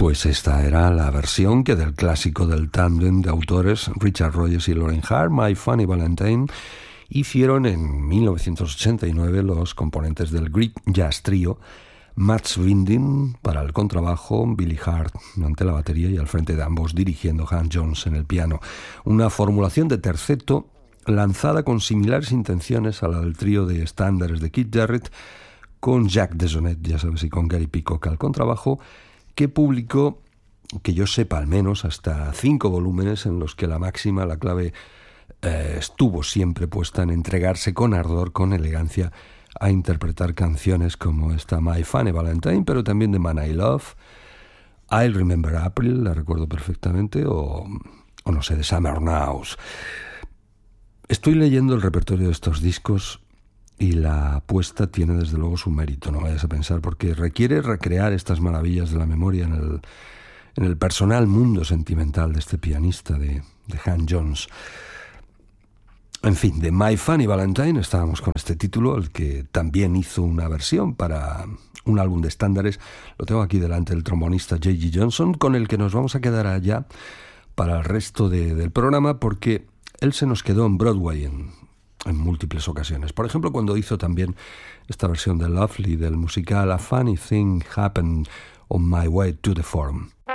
Pues esta era la versión que del clásico del tándem de autores Richard Rodgers y Loren Hart, My Funny Valentine, hicieron en 1989 los componentes del Greek Jazz Trio, Mats Winding para el contrabajo, Billy Hart ante la batería y al frente de ambos dirigiendo Hank Jones en el piano. Una formulación de terceto lanzada con similares intenciones a la del trío de estándares de Keith Jarrett, con Jacques Dezonet, ya sabes, y con Gary Peacock al contrabajo, que publicó, que yo sepa al menos, hasta 5 volúmenes en los que la máxima, la clave, estuvo siempre puesta en entregarse con ardor, con elegancia, a interpretar canciones como esta My Funny Valentine, pero también de Man I Love, I'll Remember April, la recuerdo perfectamente, o no sé, de Summer Nows. Estoy leyendo el repertorio de estos discos y la apuesta tiene desde luego su mérito, no vayas a pensar, porque requiere recrear estas maravillas de la memoria en el personal mundo sentimental de este pianista, de Hank Jones. En fin, de My Funny Valentine estábamos con este título, el que también hizo una versión para un álbum de estándares. Lo tengo aquí delante, el trombonista J.G. Johnson, con el que nos vamos a quedar allá para el resto del programa, porque él se nos quedó en Broadway en múltiples ocasiones. Por ejemplo, cuando hizo también esta versión de Lovely del musical A Funny Thing Happened on My Way to the Forum.